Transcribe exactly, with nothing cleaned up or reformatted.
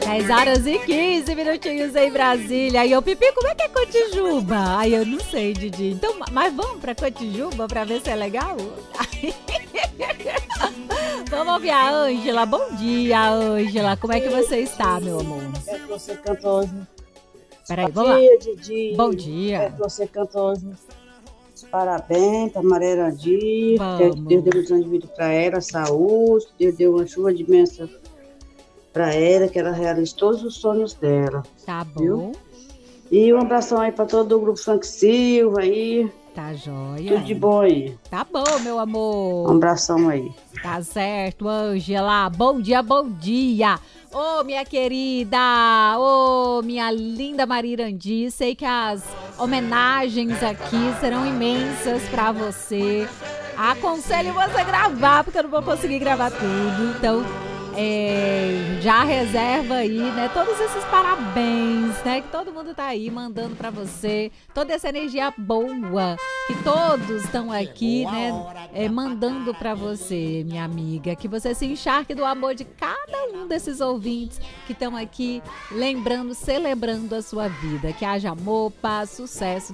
dez horas e quinze minutinhos em Brasília. E eu, Pipi, como é que é Cotijuba? Ai, eu não sei, Didi. Então, mas vamos pra Cotijuba pra ver se é legal? Vamos ouvir a Ângela. Bom dia, Ângela. Como é que você está, meu amor? É que você canta hoje. Peraí, Bom vamos dia, lá. Didi. Bom dia. É que você canta hoje. Parabéns para Maria Erandi. Vamos. Deus deu muitos anos de vida para ela, saúde. Deus deu uma chuva de bênção para ela, que ela realize todos os sonhos dela. Tá bom. Viu? E um abração aí para todo o grupo Frank Silva aí. Tá joia. Tudo de bom aí. Tá bom, meu amor. Um abração aí. Tá certo, Ângela. Bom dia, bom dia. Ô, oh, minha querida, ô, oh, minha linda Maria Irandi, sei que as homenagens aqui serão imensas pra você. Aconselho você a gravar, porque eu não vou conseguir gravar tudo. Então, é, já reserva aí, né, todos esses parabéns, né, que todo mundo tá aí mandando pra você. Toda essa energia boa que todos estão aqui, né, é, mandando pra você, minha amiga. Que você se encharque do amor de cada um desses ouvintes que estão aqui lembrando, celebrando a sua vida. Que haja amor, paz, sucesso.